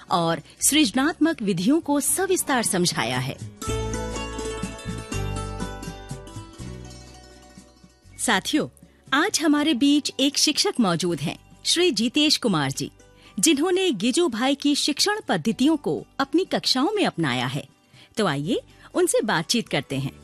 और सृजनात्मक विधियों को सविस्तार समझाया है। साथियों, आज हमारे बीच एक शिक्षक मौजूद हैं, श्री जितेश कुमार जी, जिन्होंने गिजू भाई की शिक्षण पद्धतियों को अपनी कक्षाओं में अपनाया है। तो आइए उनसे बातचीत करते हैं।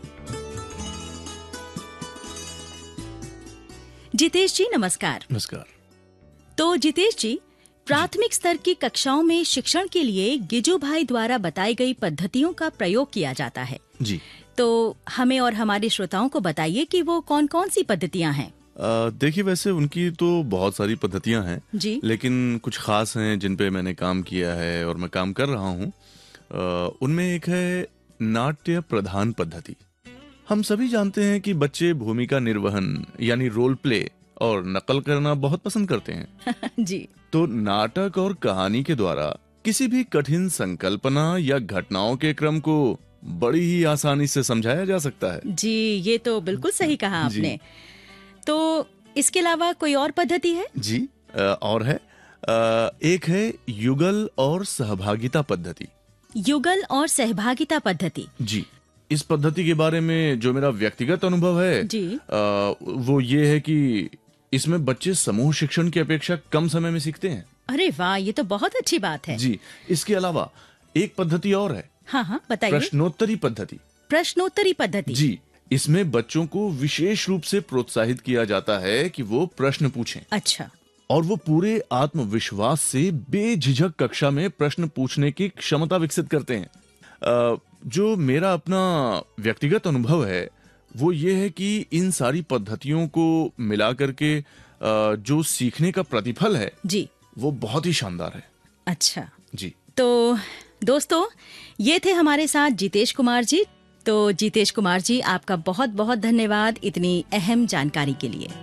जितेश जी नमस्कार। नमस्कार। तो जितेश जी, प्राथमिक स्तर की कक्षाओं में शिक्षण के लिए गिजू भाई द्वारा बताई गई पद्धतियों का प्रयोग किया जाता है जी। तो हमें और हमारे श्रोताओं को बताइए कि वो कौन-कौन सी पद्धतियां हैं। देखिए, वैसे उनकी तो बहुत सारी पद्धतियां हैं जी, लेकिन कुछ खास हैं जिन पे मैंने काम किया है और मैं काम कर रहा हूँ। उनमें एक है नाट्य प्रधान पद्धति। हम सभी जानते हैं कि बच्चे भूमिका निर्वहन यानी रोल प्ले और नकल करना बहुत पसंद करते हैं। जी, तो नाटक और कहानी के द्वारा किसी भी कठिन संकल्पना या घटनाओं के क्रम को बड़ी ही आसानी से समझाया जा सकता है। जी, ये तो बिल्कुल सही कहा आपने। तो इसके अलावा कोई और पद्धति है? जी, और है। एक है युगल और सहभागिता पद्धति। युगल और सहभागिता पद्धति। जी, इस पद्धति के बारे में जो मेरा व्यक्तिगत अनुभव है जी, वो ये है कि इसमें बच्चे समूह शिक्षण की अपेक्षा कम समय में सीखते हैं। अरे वाह, ये तो बहुत अच्छी बात है। जी, इसके अलावा एक पद्धति और है। हाँ, बताइए। प्रश्नोत्तरी पद्धति। प्रश्नोत्तरी पद्धति। जी, इसमें बच्चों को विशेष रूप से प्रोत्साहित किया जाता है कि वो प्रश्न पूछें। अच्छा। और वो पूरे आत्मविश्वास से बेझिझक कक्षा में प्रश्न पूछने की क्षमता विकसित करते हैं। जो मेरा अपना व्यक्तिगत अनुभव है वो ये है कि इन सारी पद्धतियों को मिला करके जो सीखने का प्रतिफल है जी, वो बहुत ही शानदार है। अच्छा जी। तो दोस्तों, ये थे हमारे साथ जितेश कुमार जी। तो जितेश कुमार जी, आपका बहुत बहुत धन्यवाद इतनी अहम जानकारी के लिए।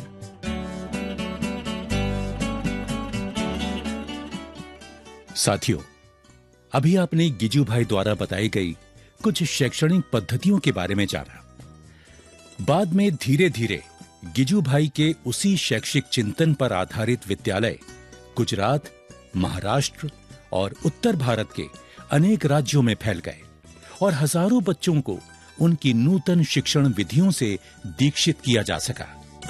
साथियों, अभी आपने गिजू भाई द्वारा बताई गई कुछ शैक्षणिक पद्धतियों के बारे में जाना। बाद में धीरे धीरे गिजू भाई के उसी शैक्षिक चिंतन पर आधारित विद्यालय गुजरात, महाराष्ट्र और उत्तर भारत के अनेक राज्यों में फैल गए और हजारों बच्चों को उनकी नूतन शिक्षण विधियों से दीक्षित किया जा सका।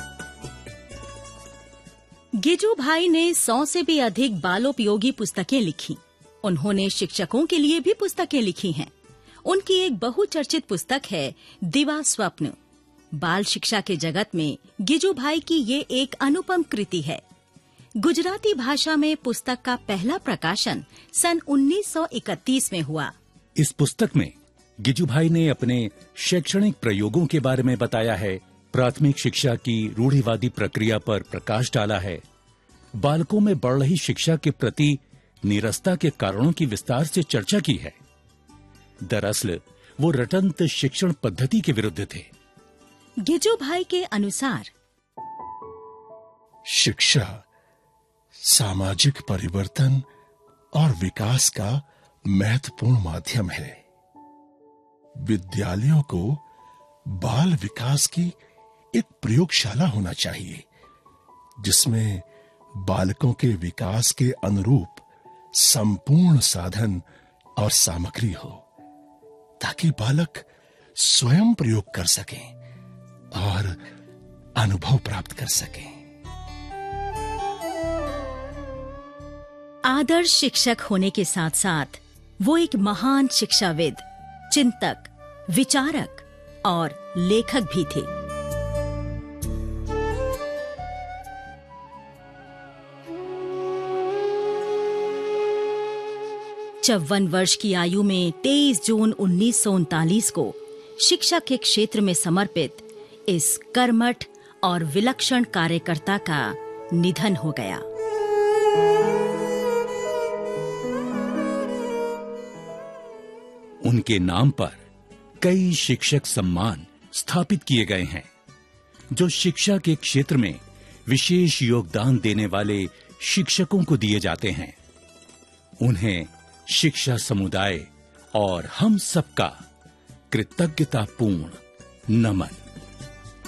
गिजू भाई ने 100 से भी अधिक बालोपयोगी पुस्तकें लिखी। उन्होंने शिक्षकों के लिए भी पुस्तकें लिखी हैं। उनकी एक बहुचर्चित पुस्तक है दिवा स्वप्न। बाल शिक्षा के जगत में गिजू भाई की ये एक अनुपम कृति है। गुजराती भाषा में पुस्तक का पहला प्रकाशन सन 1931 में हुआ। इस पुस्तक में गिजू भाई ने अपने शैक्षणिक प्रयोगों के बारे में बताया है, प्राथमिक शिक्षा की रूढ़िवादी प्रक्रिया पर प्रकाश डाला है, बालकों में बढ़ रही शिक्षा के प्रति निरस्ता के कारणों की विस्तार से चर्चा की है। दरअसल वो रटंत शिक्षण पद्धति के विरुद्ध थे। गिजू भाई के अनुसार शिक्षा सामाजिक परिवर्तन और विकास का महत्वपूर्ण माध्यम है। विद्यालयों को बाल विकास की एक प्रयोगशाला होना चाहिए जिसमें बालकों के विकास के अनुरूप संपूर्ण साधन और सामग्री हो ताकि बालक स्वयं प्रयोग कर सकें और अनुभव प्राप्त कर सकें। आदर्श शिक्षक होने के साथ साथ वो एक महान शिक्षाविद, चिंतक, विचारक और लेखक भी थे। 54 वर्ष की आयु में 23 जून 1939 को शिक्षा के क्षेत्र में समर्पित इस कर्मठ और विलक्षण कार्यकर्ता का निधन हो गया। उनके नाम पर कई शिक्षक सम्मान स्थापित किए गए हैं जो शिक्षा के क्षेत्र में विशेष योगदान देने वाले शिक्षकों को दिए जाते हैं। उन्हें शिक्षा समुदाय और हम सबका कृतज्ञतापूर्ण नमन।